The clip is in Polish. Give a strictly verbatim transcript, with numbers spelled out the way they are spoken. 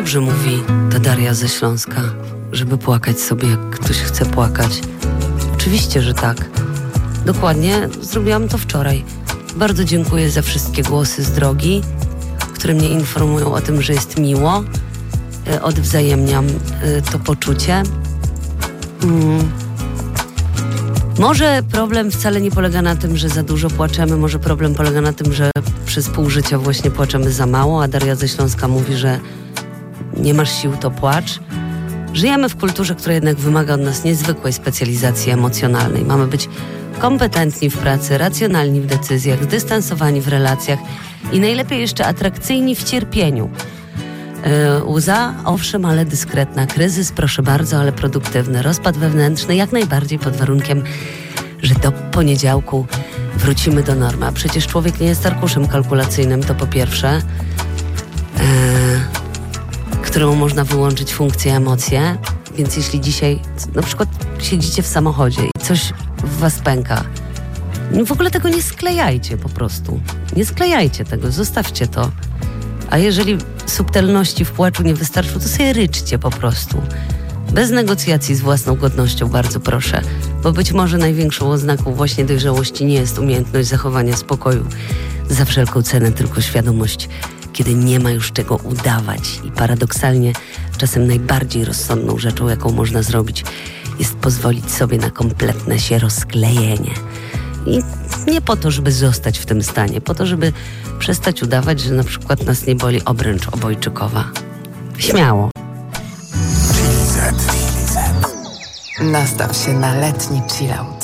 Dobrze mówi ta Daria ze Śląska, żeby płakać sobie, jak ktoś chce płakać. Oczywiście, że tak. Dokładnie, zrobiłam to wczoraj. Bardzo dziękuję za wszystkie głosy z drogi, które mnie informują o tym, że jest miło. Odwzajemniam to poczucie. Mm. Może problem wcale nie polega na tym, że za dużo płaczemy, może problem polega na tym, że przez pół życia właśnie płaczemy za mało, a Daria ze Śląska mówi, że nie masz sił, to płacz. Żyjemy w kulturze, która jednak wymaga od nas niezwykłej specjalizacji emocjonalnej. Mamy być kompetentni w pracy, racjonalni w decyzjach, zdystansowani w relacjach i najlepiej jeszcze atrakcyjni w cierpieniu. Yy, łza, owszem, ale dyskretna. Kryzys, proszę bardzo, ale produktywny. Rozpad wewnętrzny, jak najbardziej pod warunkiem, że do poniedziałku wrócimy do normy. A przecież człowiek nie jest arkuszem kalkulacyjnym, to po pierwsze, yy, któremu można wyłączyć funkcje, emocje. Więc jeśli dzisiaj na przykład siedzicie w samochodzie i coś w was pęka, w ogóle tego nie sklejajcie po prostu. Nie sklejajcie tego, zostawcie to. A jeżeli subtelności w płaczu nie wystarczy, to sobie ryczcie po prostu. Bez negocjacji z własną godnością, bardzo proszę. Bo być może największą oznaką właśnie dojrzałości nie jest umiejętność zachowania spokoju za wszelką cenę, tylko świadomość, kiedy nie ma już czego udawać. I paradoksalnie czasem najbardziej rozsądną rzeczą, jaką można zrobić, jest pozwolić sobie na kompletne się rozklejenie. I nie po to, żeby zostać w tym stanie, po to, żeby przestać udawać, że na przykład nas nie boli obręcz obojczykowa. Śmiało. Nastaw się na letni chillout.